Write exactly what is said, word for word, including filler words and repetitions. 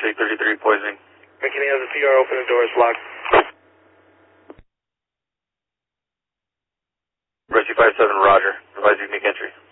Shake thirty-three, poisoning. McKinney has a C R, open the doors, locked. Rescue five seven, roger. Provide unique entry.